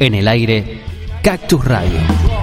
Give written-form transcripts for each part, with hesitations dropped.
En el aire, Cactus Radio.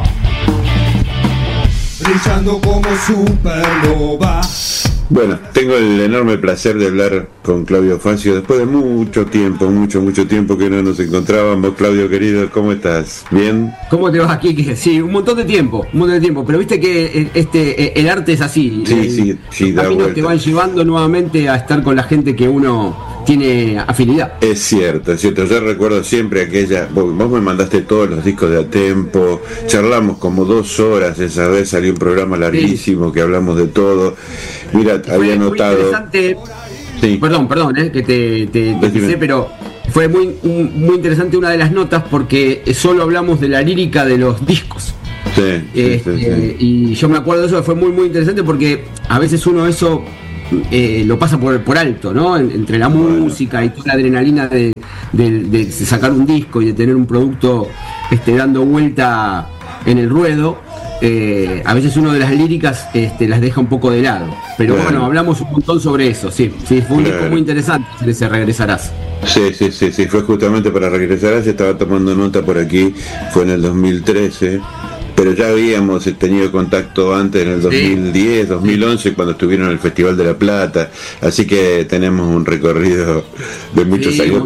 Brillando como supernova. Bueno, tengo el enorme placer de hablar con Claudio Facio después de mucho tiempo que no nos encontrábamos. Claudio querido, ¿cómo estás? ¿Bien? ¿Cómo te vas aquí? Sí, un montón de tiempo, pero viste que el arte es así. Sí, los caminos te van llevando nuevamente a estar con la gente que uno tiene afinidad. Es cierto. Yo recuerdo siempre aquella. Vos me mandaste todos los discos de A Tempo, charlamos como 2 horas esa vez, salió un programa larguísimo que hablamos de todo. Mira, había notado. Sí. Perdón, que te pisé, pero fue muy interesante una de las notas porque solo hablamos de la lírica de los discos. Sí. Y yo me acuerdo de eso, fue muy interesante porque a veces uno eso lo pasa por alto, ¿no? Entre la música y toda la adrenalina de sacar un disco y de tener un producto dando vuelta en el ruedo. A veces uno de las líricas las deja un poco de lado, pero bueno, hablamos un montón sobre eso. Sí, fue un disco muy interesante ese Regresarás. Sí, fue justamente para Regresarás. Estaba tomando nota por aquí, fue en el 2013, pero ya habíamos tenido contacto antes, en el 2010, 2011, cuando estuvieron en el Festival de La Plata, así que tenemos un recorrido de muchos años.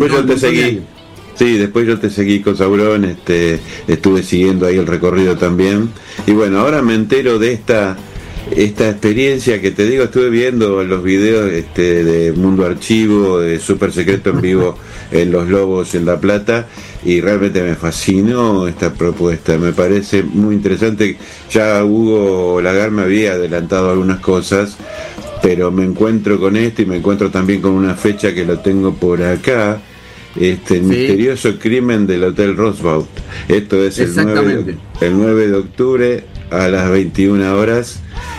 Después yo te seguí con Saurón, estuve siguiendo ahí el recorrido también. Y bueno, ahora me entero de esta experiencia que te digo, estuve viendo los videos de Mundo Archivo, de Super Secreto en vivo en Los Lobos en La Plata, y realmente me fascinó esta propuesta, me parece muy interesante. Ya Hugo Lagar me había adelantado algunas cosas, pero me encuentro con esto y me encuentro también con una fecha que lo tengo por acá. El misterioso crimen del Hotel Roosevelt. Esto es el 9 de octubre a las 21 horas.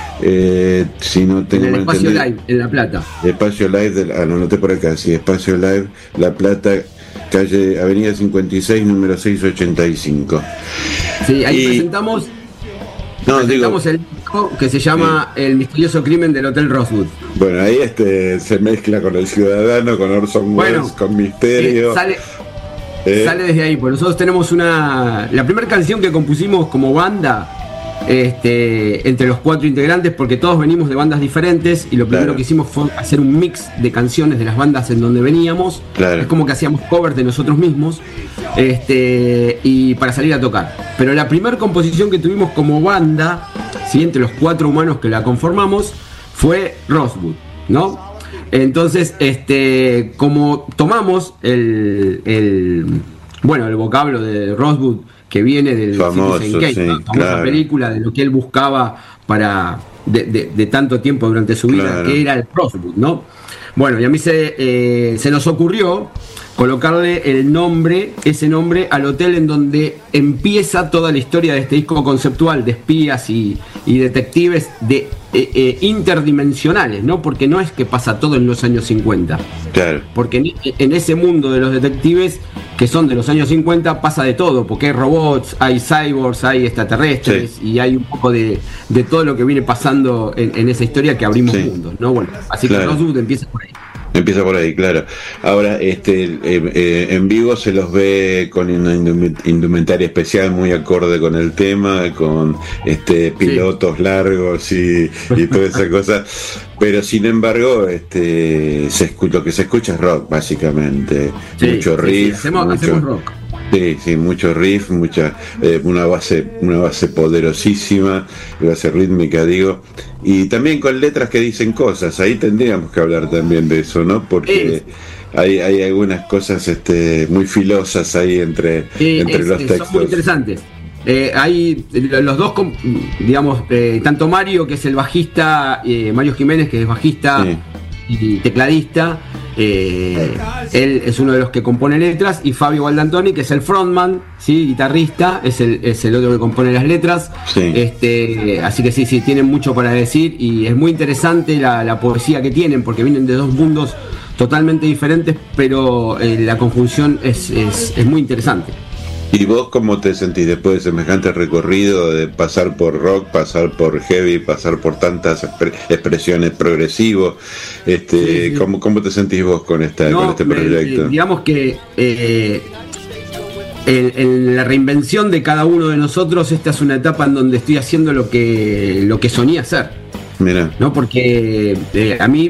Si no tengo en el Espacio Live en La Plata. Espacio Live, lo noté por acá, sí, Espacio Live, La Plata, calle Avenida 56, número 685. Sí, ahí presentamos el disco que se llama El misterioso crimen del Hotel Rosewood. Bueno, ahí se mezcla con El Ciudadano, con Orson Welles, con Misterio. Sale desde ahí, porque nosotros tenemos la primera canción que compusimos como banda, entre los 4 integrantes, porque todos venimos de bandas diferentes, y lo primero que hicimos fue hacer un mix de canciones de las bandas en donde veníamos. Es como que hacíamos covers de nosotros mismos, y para salir a tocar. Pero la primera composición que tuvimos como banda, ¿sí?, entre los 4 humanos que la conformamos, fue Rosewood, ¿no? Entonces, como tomamos el vocablo de Rosewood, que viene del famoso, famosa película, de lo que él buscaba para de tanto tiempo durante su vida, que era el Rosewood, ¿no? Bueno, y a mí se nos ocurrió colocarle ese nombre al hotel en donde empieza toda la historia de este disco conceptual de espías y detectives interdimensionales, ¿no? Porque no es que pasa todo en los años 50. Claro. Porque en ese mundo de los detectives que son de los años 50 pasa de todo, porque hay robots, hay cyborgs, hay extraterrestres, y hay un poco de todo lo que viene pasando en esa historia que abrimos mundos, ¿no? Bueno, así que Rosewood empieza por ahí. Empieza por ahí, claro. Ahora, en vivo se los ve con una indumentaria especial muy acorde con el tema, con pilotos largos y toda esa cosa. Pero sin embargo, lo que se escucha es rock, básicamente. Mucho riff. Hacemos rock. Sí, mucho riff, una base poderosísima, base rítmica, digo, y también con letras que dicen cosas. Ahí tendríamos que hablar también de eso, ¿no? Porque hay algunas cosas muy filosas ahí entre los textos. Son muy interesantes. Hay los dos, digamos, tanto Mario, que es el bajista, Mario Jiménez, que es bajista y tecladista, él es uno de los que compone letras, y Fabio Baldantoni, que es el frontman, ¿sí?, guitarrista, es el otro que compone las letras. Así que sí, tienen mucho para decir, y es muy interesante la poesía que tienen, porque vienen de 2 mundos totalmente diferentes, pero la conjunción es muy interesante. ¿Y vos cómo te sentís después de semejante recorrido, de pasar por rock, pasar por heavy, pasar por tantas expresiones progresivos? ¿Cómo te sentís vos con este proyecto? Digamos que en la reinvención de cada uno de nosotros, esta es una etapa en donde estoy haciendo lo que soñé hacer. Mira. ¿No? Porque a mí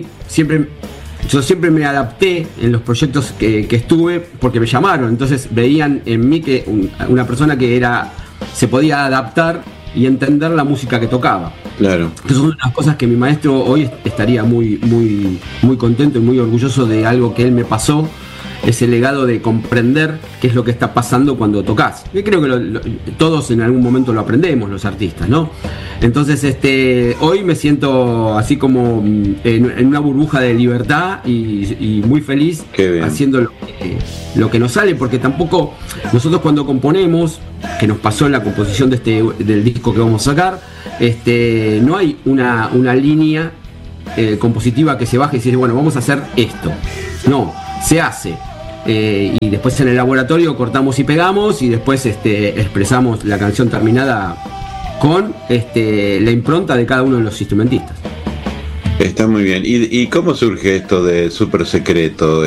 yo siempre me adapté en los proyectos que estuve porque me llamaron, entonces veían en mí que una persona que se podía adaptar y entender la música que tocaba. Claro. Que son unas cosas que mi maestro hoy estaría muy, muy, muy contento y muy orgulloso de algo que él me pasó, ese legado de comprender qué es lo que está pasando cuando tocas. Yo creo que todos en algún momento lo aprendemos, los artistas, ¿no? Entonces, hoy me siento así como en una burbuja de libertad y muy feliz haciendo lo que nos sale, porque tampoco nosotros cuando componemos, que nos pasó en la composición del disco que vamos a sacar, no hay una línea compositiva que se baje y dice, bueno, vamos a hacer esto. No, se hace. Y después en el laboratorio cortamos y pegamos y después expresamos la canción terminada con la impronta de cada uno de los instrumentistas. Está muy bien. ¿Y cómo surge esto de Súper Secreto?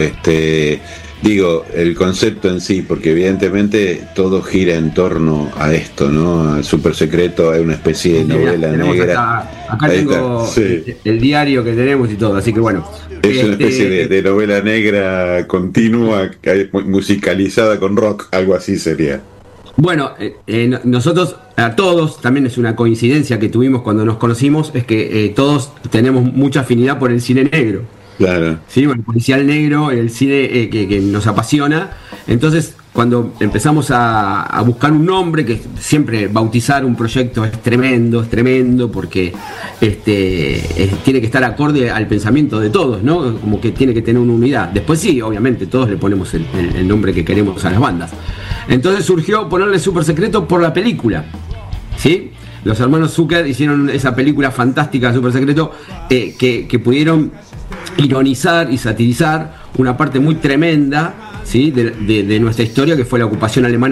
Digo, el concepto en sí, porque evidentemente todo gira en torno a esto, ¿no? El Súper Secreto es una especie de novela negra. Acá tengo el diario que tenemos y todo, así que bueno. Es una especie de novela negra continua, musicalizada con rock, algo así sería. Bueno, nosotros, a todos, también es una coincidencia que tuvimos cuando nos conocimos, es que todos tenemos mucha afinidad por el cine negro. Claro. Sí, bueno, el policial negro, el cine que nos apasiona. Entonces, cuando empezamos a buscar un nombre, que siempre bautizar un proyecto es tremendo, porque tiene que estar acorde al pensamiento de todos, ¿no? Como que tiene que tener una unidad. Después sí, obviamente, todos le ponemos el nombre que queremos a las bandas. Entonces surgió ponerle Súper Secreto por la película, ¿sí? Los hermanos Zucker hicieron esa película fantástica, Súper Secreto, que pudieron ironizar y satirizar una parte muy tremenda, ¿sí? de nuestra historia, que fue la ocupación alemana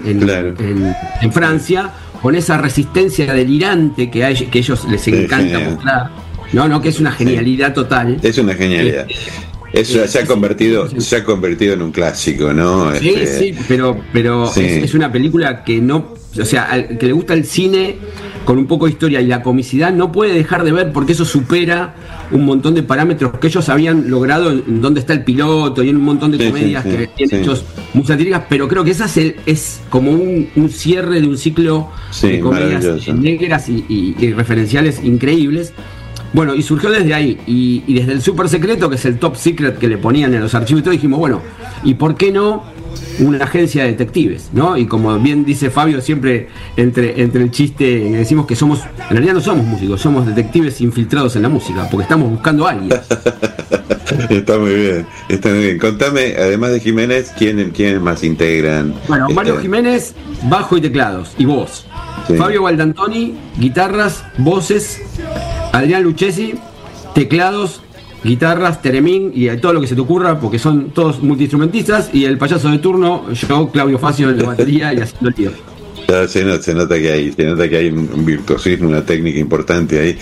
en Francia, con esa resistencia delirante que ellos les encanta mostrar, no, que es una genialidad total. Es una genialidad. Eso se ha convertido en un clásico, ¿no? Sí, pero sí. Es una película que no, o sea, al que le gusta el cine con un poco de historia y la comicidad no puede dejar de ver, porque eso supera un montón de parámetros que ellos habían logrado en Dónde está el piloto y en un montón de comedias que tienen hechos muy satíricas, pero creo que esa es como un cierre de un ciclo de comedias negras y referenciales increíbles. Bueno, y surgió desde ahí, y desde el Súper Secreto, que es el top secret que le ponían en los archivos y todo, dijimos, bueno, ¿y por qué no una agencia de detectives? ¿No? Y como bien dice Fabio, siempre entre el chiste decimos que en realidad no somos músicos, somos detectives infiltrados en la música, porque estamos buscando a alguien. Está muy bien. Contame, además de Jiménez, ¿quiénes más integran? Bueno, Mario Jiménez, bajo y teclados, y voz. Sí. Fabio Baldantoni, guitarras, voces. Adrián Lucchesi, teclados, guitarras, teremín y todo lo que se te ocurra, porque son todos multiinstrumentistas, y el payaso de turno, yo, Claudio Facio, en la batería y haciendo el tío. Se nota que hay un virtuosismo, una técnica importante ahí.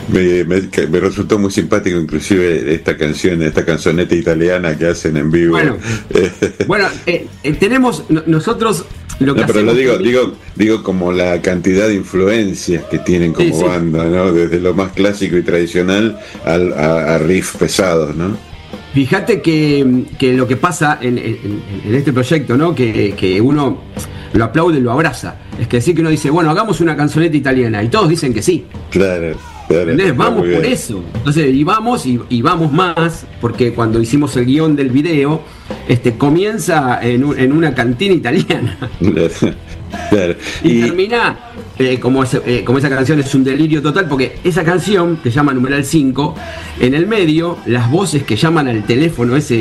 Me resultó muy simpático inclusive esta canzoneta italiana que hacen en vivo. Bueno, tenemos nosotros lo que pero lo digo como la cantidad de influencias que tienen como banda, ¿no? Desde lo más clásico y tradicional a riff pesados, ¿no? Fíjate que lo que pasa en este proyecto, ¿no? Que uno lo aplaude y lo abraza. Es que decir que uno dice, bueno, hagamos una canzoneta italiana, y todos dicen que sí. Claro. Vamos por eso. Entonces, y vamos más, porque cuando hicimos el guión del video, comienza en una cantina italiana. Claro. Y termina como esa canción es un delirio total, porque esa canción, que se llama Numeral 5, en el medio, las voces que llaman al teléfono es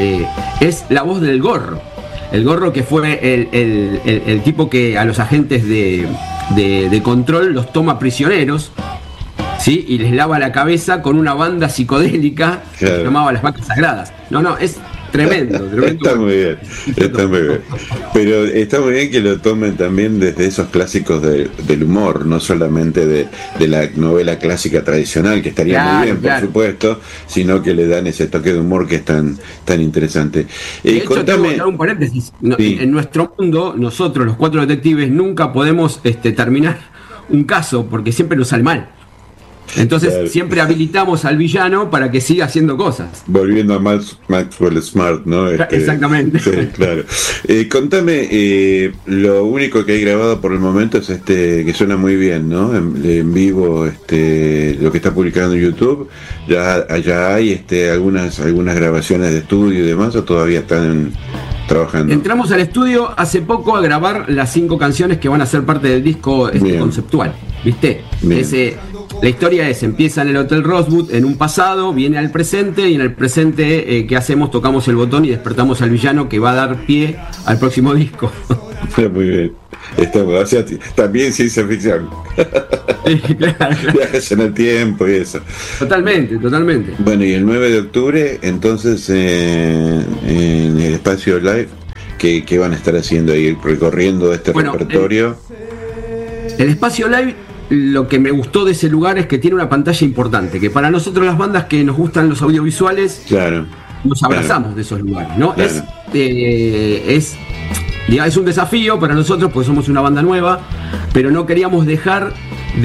la voz del Gorro. El Gorro, que fue el tipo que a los agentes de control los toma prisioneros, ¿sí? Y les lava la cabeza con una banda psicodélica que se llamaba Las Vacas Sagradas. Es tremendo. Está muy bien. Pero está muy bien que lo tomen también desde esos clásicos del humor, no solamente de la novela clásica tradicional, que estaría muy bien, por supuesto, sino que le dan ese toque de humor que es tan interesante. De hecho, tengo que hacer un paréntesis. Sí. En nuestro mundo, nosotros, los 4 detectives, nunca podemos terminar un caso, porque siempre nos sale mal. Entonces siempre habilitamos al villano para que siga haciendo cosas. Volviendo a Maxwell Smart, ¿no? Exactamente. Sí, claro. Contame, lo único que hay grabado por el momento es que suena muy bien, ¿no? En vivo, lo que está publicando en YouTube. Ya hay algunas grabaciones de estudio y demás, o todavía están trabajando. Entramos al estudio hace poco a grabar las 5 canciones que van a ser parte del disco conceptual, ¿viste? La historia empieza en el Hotel Rosewood, en un pasado, viene al presente, y en el presente, ¿qué hacemos? Tocamos el botón y despertamos al villano que va a dar pie al próximo disco. Muy bien. También ciencia ficción. Claro. Viajes en el tiempo y eso. Totalmente. Bueno, y el 9 de octubre, entonces, en el Espacio Live, ¿qué van a estar haciendo ahí? Recorriendo repertorio. El Espacio Live, lo que me gustó de ese lugar es que tiene una pantalla importante, que para nosotros las bandas que nos gustan los audiovisuales, nos abrazamos de esos lugares, ¿no? Claro. Es un desafío para nosotros, porque somos una banda nueva, pero no queríamos dejar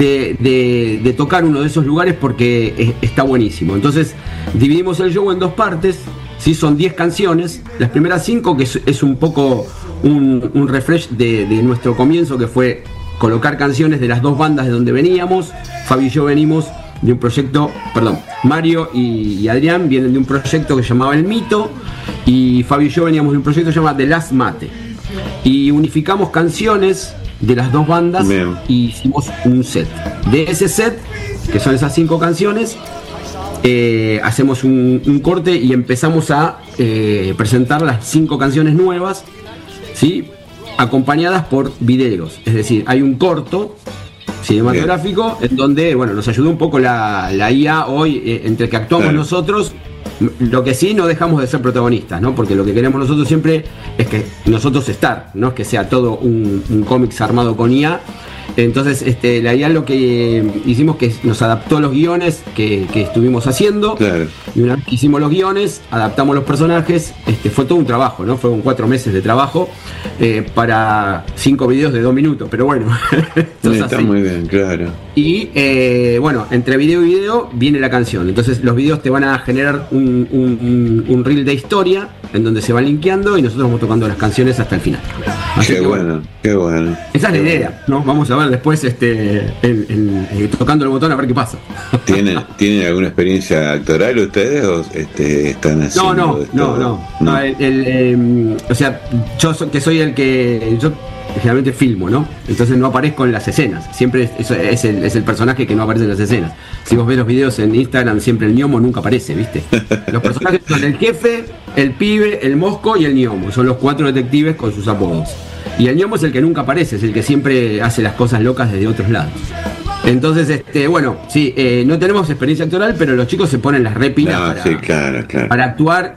de tocar uno de esos lugares porque está buenísimo. Entonces dividimos el show en 2 partes, ¿sí? Son 10 canciones, las primeras 5 que es un poco un refresh de nuestro comienzo, que fue colocar canciones de las 2 bandas de donde veníamos. Fabi y yo venimos de un proyecto, Mario y Adrián vienen de un proyecto que se llamaba El Mito, y Fabi y yo veníamos de un proyecto que se llama The Last Mate, y unificamos canciones de las 2 bandas. Y hicimos un set. De ese set, que son esas 5 canciones, hacemos un corte y empezamos a presentar las 5 canciones nuevas, ¿sí? Acompañadas por videos. Es decir, hay un corto cinematográfico en donde, nos ayudó un poco la IA hoy, entre que actuamos nosotros. Lo que sí, no dejamos de ser protagonistas, ¿no? Porque lo que queremos nosotros siempre es que nosotros estar, no es que sea todo un cómics armado con IA. Entonces, la IA, lo que hicimos, que nos adaptó los guiones que estuvimos haciendo. Claro. Y una vez que hicimos los guiones, adaptamos los personajes. Fue todo un trabajo, ¿no? Fueron 4 meses de trabajo para 5 videos de 2 minutos. Pero bueno, está muy bien, claro. Y entre video y video viene la canción. Entonces, los videos te van a generar un reel de historia en donde se van linkeando y nosotros vamos tocando las canciones hasta el final. Así qué bueno. Esa es la idea, ¿no? Vamos a ver después tocando el botón a ver qué pasa. ¿Tienen alguna experiencia actoral ustedes o están haciendo? No. O sea, yo soy el que yo generalmente filmo, ¿no? Entonces no aparezco en las escenas. Siempre es el personaje que no aparece en las escenas. Si vos ves los videos en Instagram, siempre el ñomo nunca aparece, ¿viste? Los personajes son el jefe, el pibe, el mosco y el ñomo. Son los 4 detectives con sus apodos. Y el ñomo es el que nunca aparece, es el que siempre hace las cosas locas desde otros lados. Entonces, no tenemos experiencia actoral, pero los chicos se ponen las repilas para actuar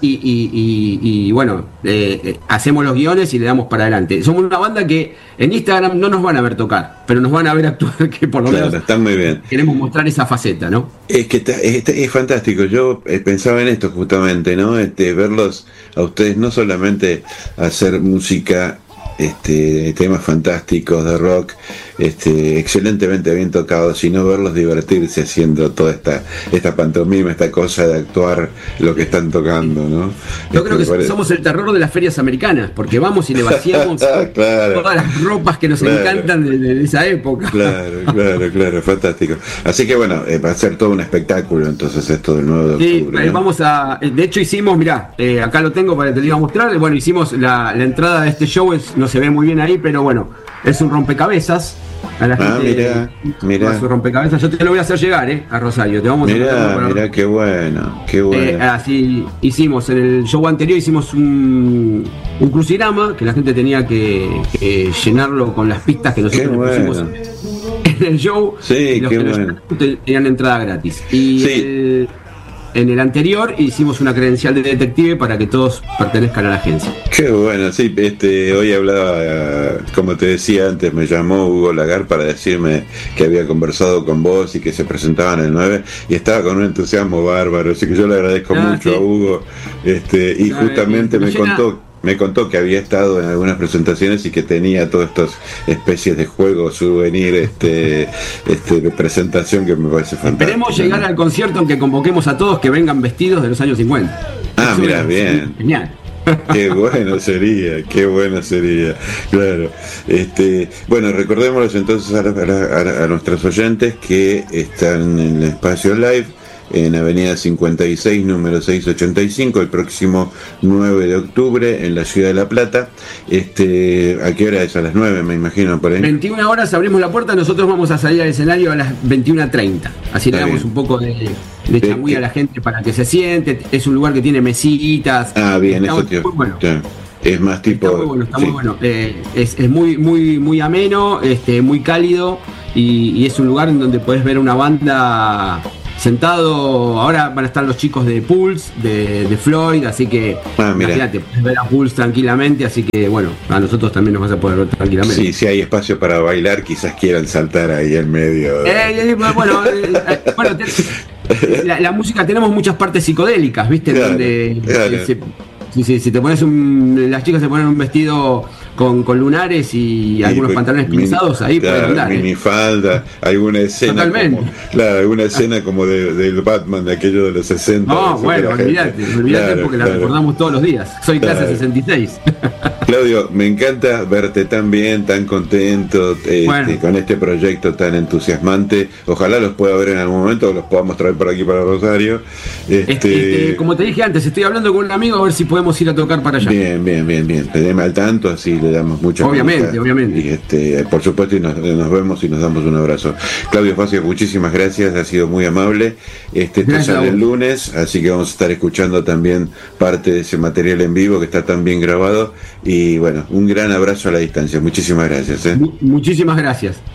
y hacemos los guiones y le damos para adelante. Somos una banda que en Instagram no nos van a ver tocar, pero nos van a ver actuar, que por lo menos está muy bien. Queremos mostrar esa faceta, ¿no? Es que es fantástico. Yo pensaba en esto justamente, ¿no? Verlos a ustedes no solamente hacer música, temas fantásticos de rock, excelentemente bien tocados, sino verlos divertirse haciendo toda esta pantomima, esta cosa de actuar lo que están tocando, ¿no? Yo creo que somos el terror de las ferias americanas, porque vamos y le vaciamos todas las ropas que nos encantan de esa época. Claro, fantástico. Así que va a ser todo un espectáculo entonces esto del 9 de octubre. Sí, ¿no? De hecho hicimos, mirá, acá lo tengo para que te lo iba a mostrar. Hicimos la entrada de este show, no se ve muy bien ahí, pero es un rompecabezas. A la gente mirá. Su rompecabezas. Yo te lo voy a hacer llegar a Rosario. Te vamos mirá, qué bueno. Así hicimos en el show anterior, hicimos un crucigrama que la gente tenía que llenarlo con las pistas que nosotros pusimos en el show. Sí, y los que tenían entrada gratis. Y en el anterior hicimos una credencial de detective para que todos pertenezcan a la agencia. Qué bueno, sí, hoy hablaba, como te decía antes, me llamó Hugo Lagar para decirme que había conversado con vos y que se presentaban el 9 y estaba con un entusiasmo bárbaro, así que yo le agradezco mucho a Hugo, y justamente me contó que había estado en algunas presentaciones y que tenía todas estas especies de juegos, souvenir, de presentación que me parece fantástico. Esperemos llegar al concierto en que convoquemos a todos que vengan vestidos de los años 50. Ah, mira, bien. Genial. Qué bueno sería, claro. Bueno, recordémosles entonces a nuestros oyentes que están en el espacio live en Avenida 56, número 685, el próximo 9 de octubre en la ciudad de La Plata. ¿A qué hora es? A las 9, me imagino, por ahí. 21 horas abrimos la puerta, nosotros vamos a salir al escenario a las 21:30. Así le damos un poco de changüí a la gente para que se siente. Es un lugar que tiene mesitas. Ah, bien, eso, tío. Muy bueno. Es más tipo... Está muy bueno. Es muy ameno, muy cálido y es un lugar en donde podés ver una banda... sentado. Ahora van a estar los chicos de Pulse, de Floyd, así que imagínate, puedes ver a Pulse tranquilamente, así que bueno, a nosotros también nos vas a poder ver tranquilamente. Sí, si hay espacio para bailar, quizás quieran saltar ahí en medio. La música, tenemos muchas partes psicodélicas, ¿viste? Claro, donde si te pones las chicas se ponen un vestido con lunares y algunos pantalones pinzados, ahí pueden andar. Minifalda, alguna escena. Totalmente. Alguna escena como del Batman, de aquello de los 60. No, bueno, olvídate porque la recordamos todos los días. Soy clase 66. Claudio, me encanta verte tan bien, tan contento, con este proyecto tan entusiasmante. Ojalá los pueda ver en algún momento, o los podamos traer por aquí para Rosario. Como te dije antes, estoy hablando con un amigo a ver si podemos ir a tocar para allá. Bien. Teneme al tanto, así le damos mucha Obviamente. Y por supuesto, y nos vemos y nos damos un abrazo. Claudio Facio, muchísimas gracias, ha sido muy amable. Esto sale el lunes, así que vamos a estar escuchando también parte de ese material en vivo que está tan bien grabado. Y bueno, un gran abrazo a la distancia. Muchísimas gracias. Muchísimas gracias.